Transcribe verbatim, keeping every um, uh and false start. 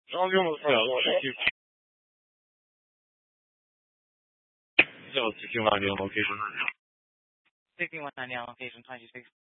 almost fell. Thank you. So, sixteen one ninety on location. sixteen one ninety on location, twenty-six.